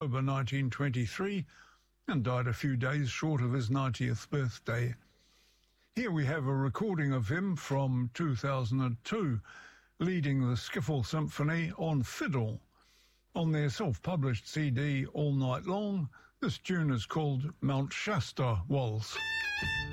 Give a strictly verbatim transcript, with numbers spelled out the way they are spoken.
October nineteen twenty-three and died a few days short of his ninetieth birthday. Here we have a recording of him from two thousand two, leading the Skiffle Symphony on fiddle. On their self-published C D All Night Long, this tune is called Mount Shasta Waltz.